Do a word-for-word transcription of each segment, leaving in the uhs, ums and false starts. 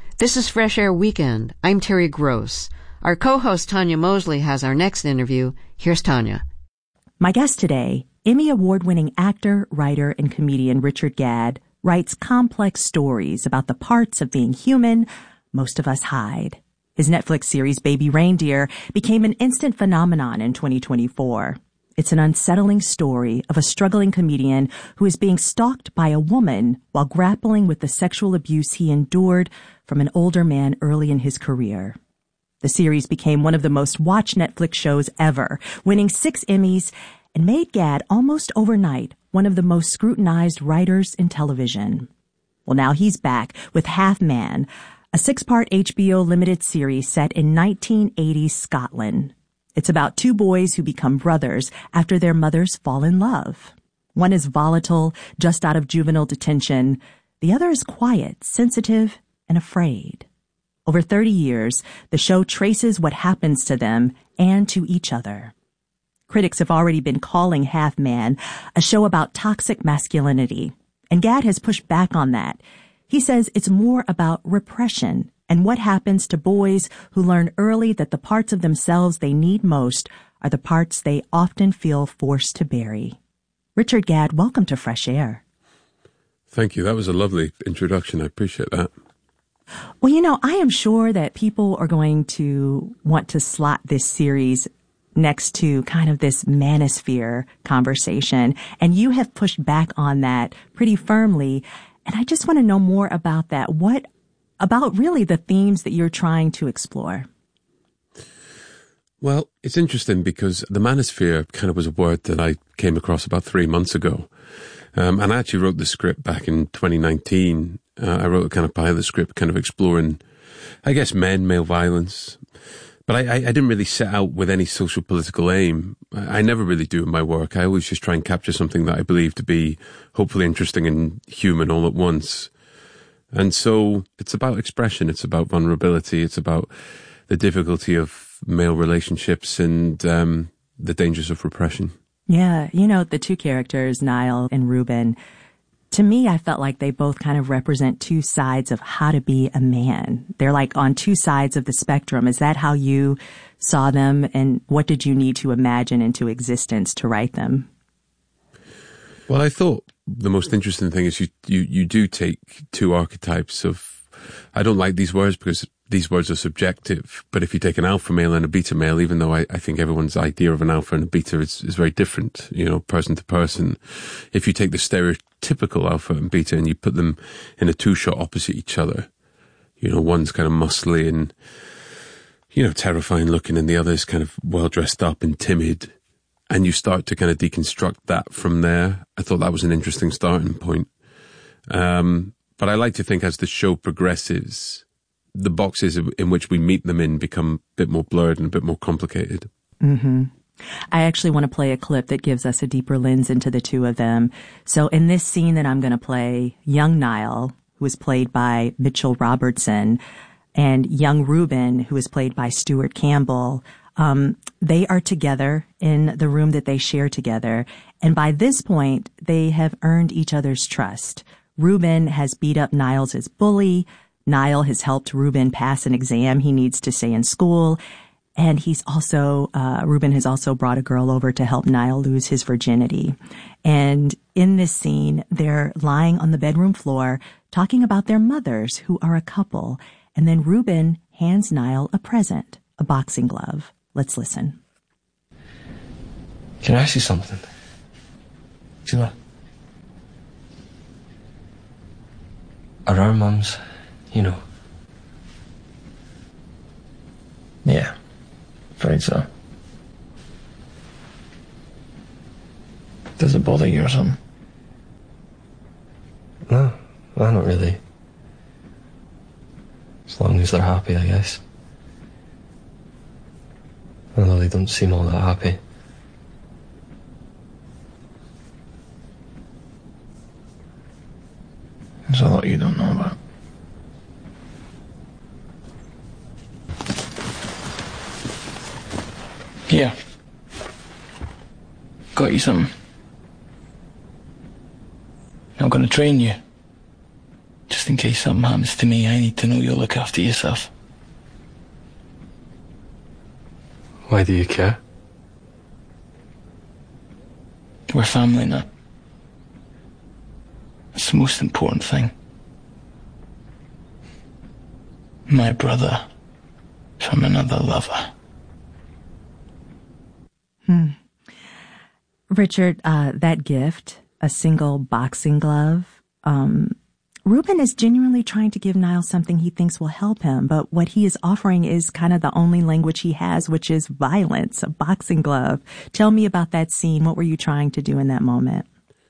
This is Fresh Air Weekend. I'm Terry Gross. Our co-host Tanya Mosley has our next interview. Here's Tanya. My guest today, Emmy Award-winning actor, writer, and comedian Richard Gadd, writes complex stories about the parts of being human most of us hide. His Netflix series Baby Reindeer became an instant phenomenon in twenty twenty-four. It's an unsettling story of a struggling comedian who is being stalked by a woman while grappling with the sexual abuse he endured from an older man early in his career. The series became one of the most watched Netflix shows ever, winning six Emmys, and made Gadd almost overnight one of the most scrutinized writers in television. Well, now he's back with Half Man, a six-part H B O limited series set in nineteen eighties Scotland. It's about two boys who become brothers after their mothers fall in love. One is volatile, just out of juvenile detention. The other is quiet, sensitive, and afraid. Over thirty years, the show traces what happens to them and to each other. Critics have already been calling Half Man a show about toxic masculinity, and Gadd has pushed back on that. He says it's more about repression and what happens to boys who learn early that the parts of themselves they need most are the parts they often feel forced to bury. Richard Gadd, welcome to Fresh Air. Thank you. That was a lovely introduction. I appreciate that. Well, you know, I am sure that people are going to want to slot this series next to kind of this manosphere conversation, and you have pushed back on that pretty firmly. And I just want to know more about that. What about really the themes that you're trying to explore? Well, it's interesting because the manosphere kind of was a word that I came across about three months ago. Um, and I actually wrote the script back in twenty nineteen. Uh, I wrote a kind of pilot script kind of exploring, I guess, men, male violence. But I, I, I didn't really set out with any social political aim. I, I never really do in my work. I always just try and capture something that I believe to be hopefully interesting and human all at once. And so it's about expression. It's about vulnerability. It's about the difficulty of male relationships and um, the dangers of repression. Yeah. You know, the two characters, Niall and Ruben, to me, I felt like they both kind of represent two sides of how to be a man. They're like on two sides of the spectrum. Is that how you saw them? And what did you need to imagine into existence to write them? Well, I thought the most interesting thing is you, you, you do take two archetypes of, I don't like these words because these words are subjective, but if you take an alpha male and a beta male, even though I, I think everyone's idea of an alpha and a beta is, is very different, you know, person to person. If you take the stereotypical alpha and beta and you put them in a two-shot opposite each other, you know, one's kind of muscly and, you know, terrifying looking and the other's kind of well dressed up and timid. And you start to kind of deconstruct that from there. I thought that was an interesting starting point. Um, but I like to think as the show progresses, the boxes in which we meet them in become a bit more blurred and a bit more complicated. Mm-hmm. I actually want to play a clip that gives us a deeper lens into the two of them. So in this scene that I'm going to play, young Niall, who is played by Mitchell Robertson, and young Ruben, who is played by Stuart Campbell, um, they are together in the room that they share together. And by this point, they have earned each other's trust. Ruben has beat up Niles as bully. Niall has helped Ruben pass an exam he needs to stay in school. And he's also, uh, Ruben has also brought a girl over to help Niall lose his virginity. And in this scene, they're lying on the bedroom floor talking about their mothers, who are a couple. And then Ruben hands Niall a present, a boxing glove. Let's listen. Can I ask you something? Do you know, are our mums, you know? Yeah, afraid so. Does it bother you or something? No, well, not really. As long as they're happy, I guess. Although they don't seem all that happy. There's a lot you don't know about. Here. Got you something. Not gonna train you. Just in case something happens to me, I need to know you'll look after yourself. Why do you care? We're family now. It's the most important thing. My brother from another lover. Hmm. Richard, uh, that gift, a single boxing glove, um, Ruben is genuinely trying to give Niall something he thinks will help him, but what he is offering is kind of the only language he has, which is violence, a boxing glove. Tell me about that scene. What were you trying to do in that moment?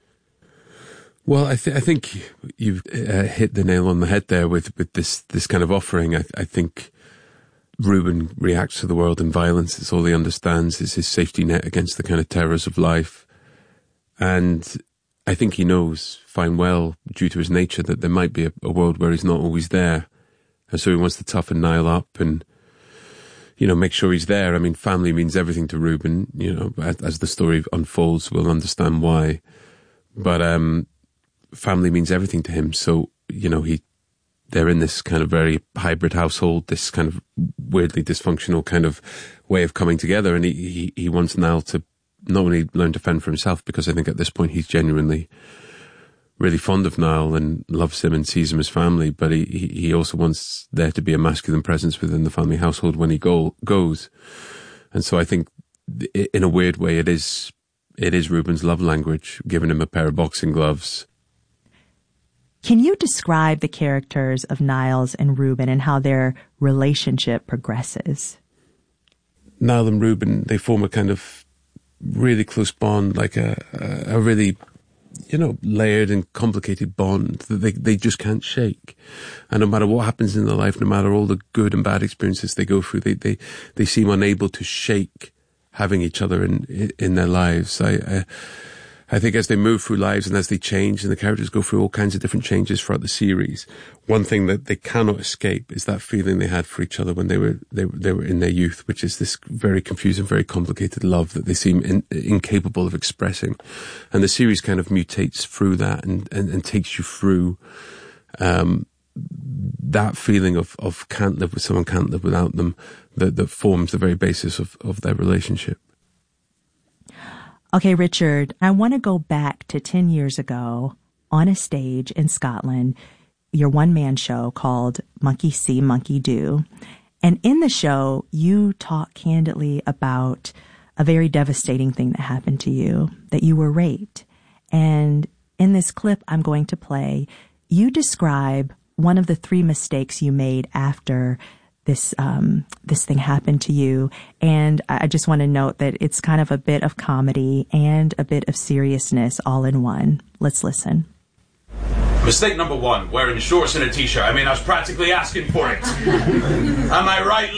Well, I, th- I think you've uh, hit the nail on the head there with, with this, this kind of offering. I, I think Ruben reacts to the world in violence. It's all he understands. It's his safety net against the kind of terrors of life. And I think he knows fine well, due to his nature, that there might be a, a world where he's not always there. And so he wants to toughen Niall up and, you know, make sure he's there. I mean, family means everything to Ruben. You know, as, as the story unfolds, we'll understand why. But um, family means everything to him. So, you know, he they're in this kind of very hybrid household, this kind of weirdly dysfunctional kind of way of coming together. And he, he, he wants Niall to not only learn to fend for himself, because I think at this point he's genuinely really fond of Niall and loves him and sees him as family, but he, he also wants there to be a masculine presence within the family household when he go, goes. And so I think in a weird way it is, it is Ruben's love language, giving him a pair of boxing gloves. Can you describe the characters of Niles and Ruben and how their relationship progresses? Niall and Ruben, they form a kind of really close bond, like a, a, a really, you know, layered and complicated bond that they, they just can't shake. And no matter what happens in their life, no matter all the good and bad experiences they go through, they, they, they seem unable to shake having each other in, in their lives. I, I, I think as they move through lives and as they change and the characters go through all kinds of different changes throughout the series, one thing that they cannot escape is that feeling they had for each other when they were they, they were in their youth, which is this very confusing, very complicated love that they seem in, incapable of expressing. And the series kind of mutates through that and, and, and takes you through um, that feeling of, of can't live with someone, can't live without them, that, that forms the very basis of, of their relationship. Okay, Richard, I want to go back to ten years ago on a stage in Scotland, your one-man show called Monkey See, Monkey Do. And in the show, you talk candidly about a very devastating thing that happened to you, that you were raped. And in this clip I'm going to play, you describe one of the three mistakes you made after this um, this thing happened to you. And I just want to note that it's kind of a bit of comedy and a bit of seriousness all in one. Let's listen. Mistake number one, wearing shorts and a t-shirt. I mean, I was practically asking for it. Am I right,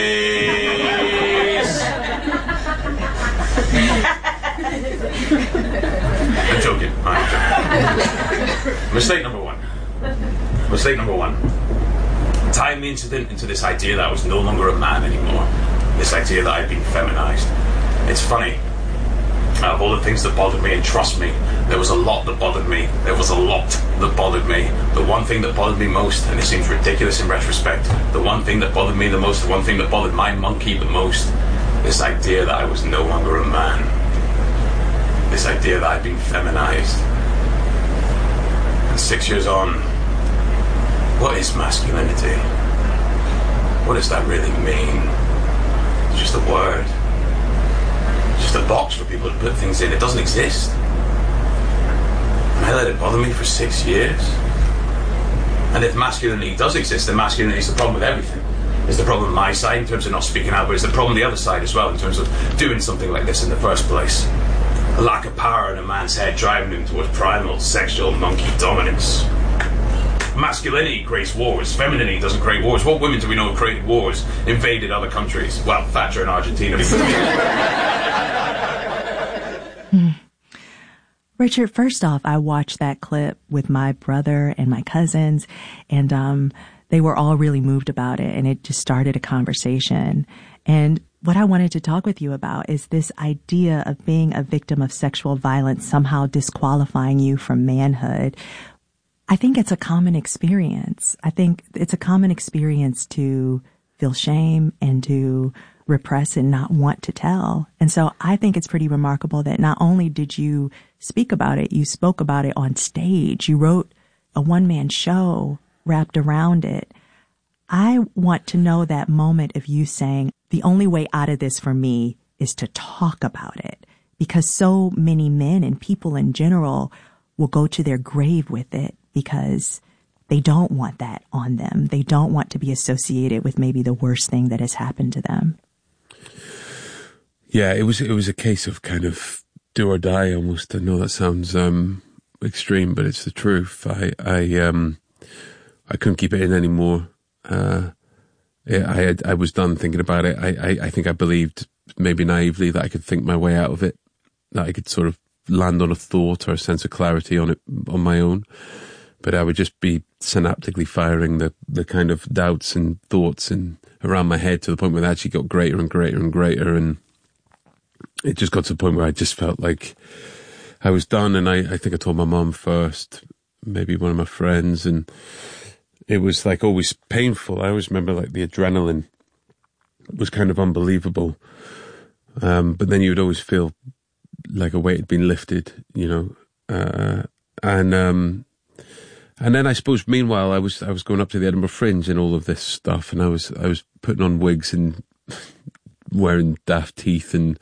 ladies? I'm joking. I'm joking. Mistake number one. Mistake number one. Tying the incident into this idea that I was no longer a man anymore. This idea that I'd been feminized. It's funny. Out of all the things that bothered me, and trust me, there was a lot that bothered me. There was a lot that bothered me. The one thing that bothered me most, and it seems ridiculous in retrospect, the one thing that bothered me the most, the one thing that bothered my monkey the most, this idea that I was no longer a man. This idea that I'd been feminized. And six years on, what is masculinity? What does that really mean? It's just a word. It's just a box for people to put things in. It doesn't exist. And I let it bother me for six years. And if masculinity does exist, then masculinity is the problem with everything. It's the problem on my side in terms of not speaking out, but it's the problem on the other side as well in terms of doing something like this in the first place. A lack of power in a man's head driving him towards primal sexual monkey dominance. Masculinity creates wars. Femininity doesn't create wars. What women do we know created wars? Invaded other countries. Well, Thatcher in Argentina. hmm. Richard, first off, I watched that clip with my brother and my cousins, and um, they were all really moved about it, and it just started a conversation. And what I wanted to talk with you about is this idea of being a victim of sexual violence somehow disqualifying you from manhood. I think it's a common experience. I think it's a common experience to feel shame and to repress and not want to tell. And so I think it's pretty remarkable that not only did you speak about it, you spoke about it on stage. You wrote a one-man show wrapped around it. I want to know that moment of you saying, the only way out of this for me is to talk about it, because so many men and people in general will go to their grave with it because they don't want that on them. They don't want to be associated with maybe the worst thing that has happened to them. Yeah, it was it was a case of kind of do or die almost. I know that sounds um, extreme, but it's the truth. I I um I couldn't keep it in anymore. Uh, I had, I was done thinking about it. I, I I think I believed, maybe naively, that I could think my way out of it, that I could sort of land on a thought or a sense of clarity on it on my own. But I would just be synaptically firing the, the kind of doubts and thoughts and around my head to the point where they actually got greater and greater and greater. And it just got to the point where I just felt like I was done. And I, I think I told my mum first, maybe one of my friends, and it was like always painful. I always remember like the adrenaline was kind of unbelievable. Um, but then you would always feel like a weight had been lifted, you know. Uh, and, um, and then I suppose meanwhile I was, I was going up to the Edinburgh Fringe and all of this stuff, and I was, I was putting on wigs and wearing daft teeth and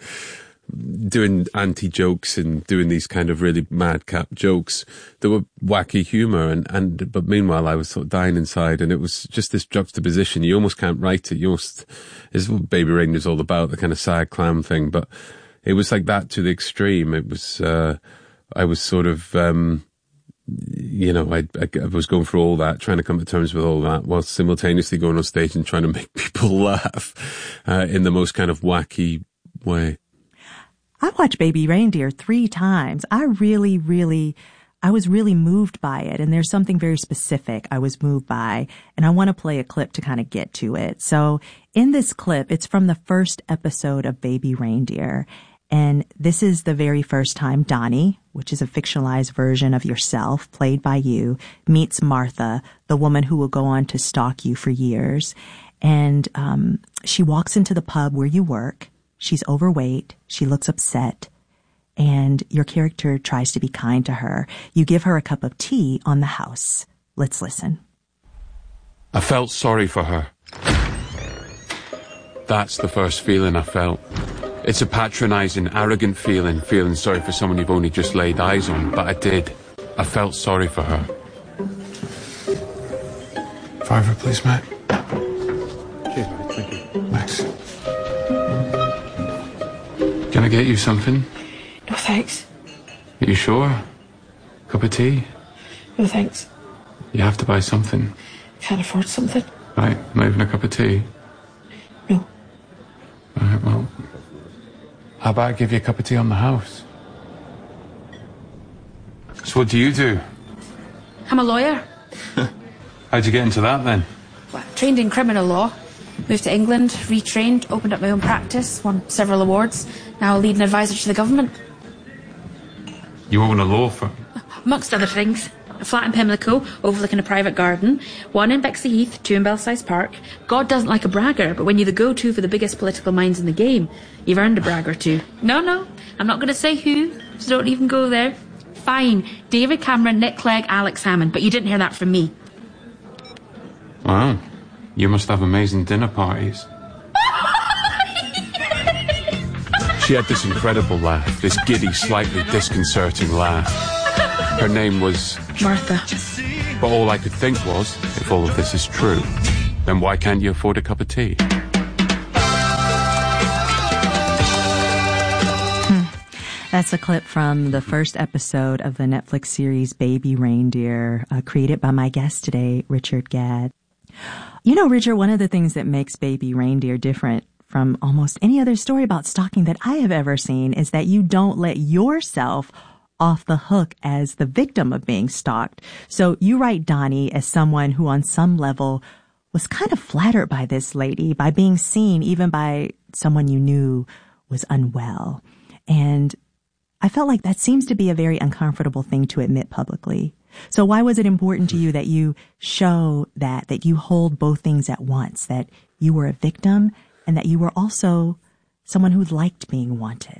doing anti-jokes and doing these kind of really madcap jokes that were wacky humour, and, and but meanwhile I was sort of dying inside, and it was just this juxtaposition. You almost can't write it. You almost, it's what Baby Reindeer's all about, the kind of sad clown thing, but it was like that to the extreme. It was, uh, I was sort of, um, you know, I, I, I was going through all that, trying to come to terms with all that, while simultaneously going on stage and trying to make people laugh uh, in the most kind of wacky way. I watched Baby Reindeer three times. I really, really, I was really moved by it. And there's something very specific I was moved by. And I want to play a clip to kind of get to it. So in this clip, it's from the first episode of Baby Reindeer. And this is the very first time Donnie, which is a fictionalized version of yourself, played by you, meets Martha, the woman who will go on to stalk you for years. And um, she walks into the pub where you work. She's overweight. She looks upset. And your character tries to be kind to her. You give her a cup of tea on the house. Let's listen. I felt sorry for her. That's the first feeling I felt. It's a patronising, arrogant feeling, feeling sorry for someone you've only just laid eyes on, but I did. I felt sorry for her. Fiver, please, Matt. Cheers, man. Thank you. Max. Can I get you something? No, thanks. Are you sure? Cup of tea? No, thanks. You have to buy something. Can't afford something. Right, not even a cup of tea? No. Alright, well, how about I give you a cup of tea on the house? So what do you do? I'm a lawyer. How'd you get into that then? Well, trained in criminal law. Moved to England, retrained, opened up my own practice, won several awards. Now a leading advisor to the government. You own a law firm? Amongst other things. A flat in Pimlico, overlooking a private garden. One in Bexley Heath, two in Belsize Park. God doesn't like a bragger, but when you're the go-to for the biggest political minds in the game, you've earned a brag or two. No, no, I'm not going to say who, so don't even go there. Fine, David Cameron, Nick Clegg, Alex Hammond, but you didn't hear that from me. Wow. You must have amazing dinner parties. She had this incredible laugh, this giddy, slightly disconcerting laugh. Her name was Martha. But all I could think was, if all of this is true, then why can't you afford a cup of tea? That's a clip from the first episode of the Netflix series Baby Reindeer, uh, created by my guest today, Richard Gadd. You know, Richard, one of the things that makes Baby Reindeer different from almost any other story about stalking that I have ever seen is that you don't let yourself off the hook as the victim of being stalked. So you write Donnie as someone who on some level was kind of flattered by this lady, by being seen even by someone you knew was unwell. And I felt like that seems to be a very uncomfortable thing to admit publicly. So why was it important to you that you show that, that you hold both things at once, that you were a victim and that you were also someone who liked being wanted?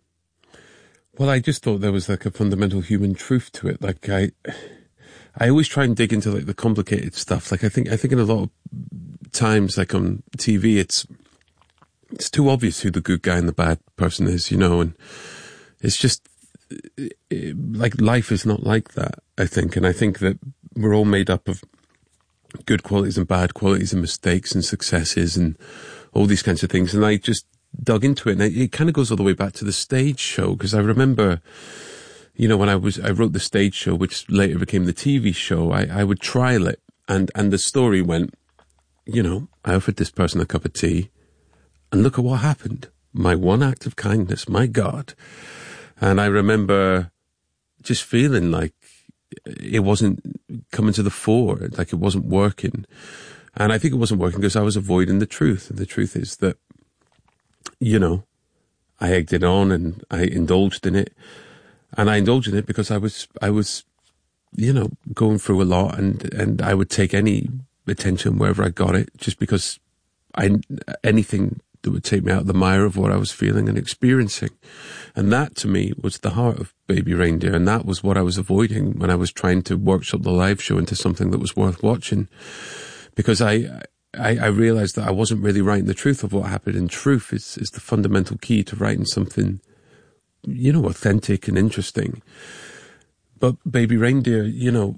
Well, I just thought there was like a fundamental human truth to it. Like I, I always try and dig into like the complicated stuff. Like I think, I think in a lot of times, like on T V, it's, it's too obvious who the good guy and the bad person is, you know, and it's just it, it, like life is not like that, I think. And I think that we're all made up of good qualities and bad qualities and mistakes and successes and all these kinds of things. And I just dug into it, and it, it kind of goes all the way back to the stage show, because I remember, you know, when I was, I wrote the stage show, which later became the T V show, I, I would trial it, and, and the story went, you know, I offered this person a cup of tea, and look at what happened. My one act of kindness, my God. And I remember just feeling like it wasn't coming to the fore, like it wasn't working. And I think it wasn't working because I was avoiding the truth. And the truth is that, you know, I egged it on and I indulged in it. And I indulged in it because I was, I was, you know, going through a lot, and, and I would take any attention wherever I got it, just because I, anything that would take me out of the mire of what I was feeling and experiencing. And that to me was the heart of Baby Reindeer. And that was what I was avoiding when I was trying to workshop the live show into something that was worth watching. Because I, I, I realized that I wasn't really writing the truth of what happened. And truth is, is the fundamental key to writing something, you know, authentic and interesting. But Baby Reindeer, you know,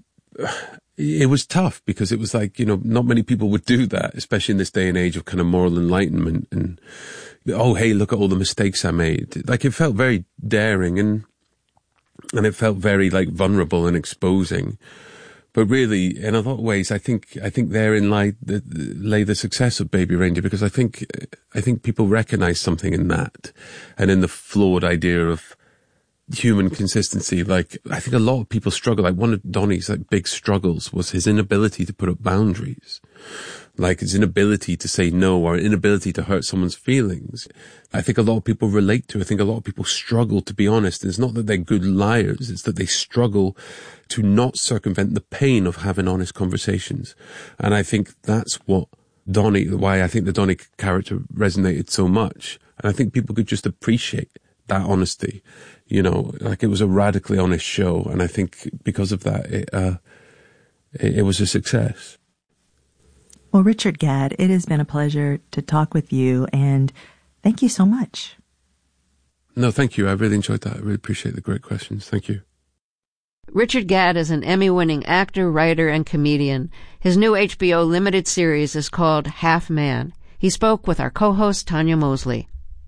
it was tough because it was like, you know, not many people would do that, especially in this day and age of kind of moral enlightenment and, oh, hey, look at all the mistakes I made. Like, it felt very daring and, and it felt very like vulnerable and exposing. But really, in a lot of ways, I think, I think therein lay the, lay the success of Baby Reindeer, because I think, I think people recognize something in that and in the flawed idea of human consistency. Like, I think a lot of people struggle. Like, one of Donnie's like big struggles was his inability to put up boundaries, like his inability to say no or inability to hurt someone's feelings. I think a lot of people relate to. I think a lot of people struggle to be honest. It's not that they're good liars. It's that they struggle to not circumvent the pain of having honest conversations. And I think that's what Donnie, why I think the Donnie character resonated so much. And I think people could just appreciate that honesty. You know, like, it was a radically honest show, and I think because of that, it, uh, it, it was a success. Well, Richard Gadd, it has been a pleasure to talk with you, and thank you so much. No, thank you. I really enjoyed that. I really appreciate the great questions. Thank you. Richard Gadd is an Emmy-winning actor, writer, and comedian. His new H B O limited series is called Half Man. He spoke with our co-host, Tanya Mosley.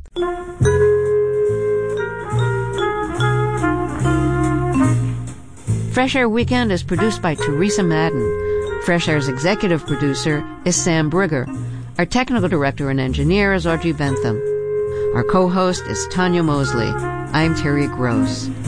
Fresh Air Weekend is produced by Teresa Madden. Fresh Air's executive producer is Sam Brigger. Our technical director and engineer is Audrey Bentham. Our co-host is Tanya Mosley. I'm Terry Gross.